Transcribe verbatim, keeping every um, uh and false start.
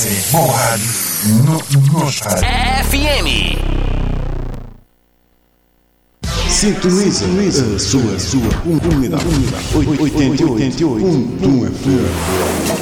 é boa rádio no, no estádio. F M. Sintoniza a sua, sua unidade. oitenta e oito ponto um F M.